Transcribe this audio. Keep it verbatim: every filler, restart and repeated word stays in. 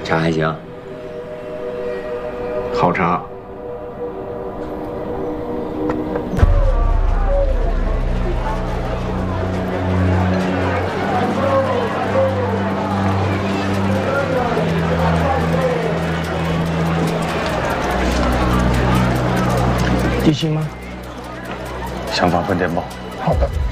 茶还行， 好茶。 地心吗？ 想法分电报。 好的。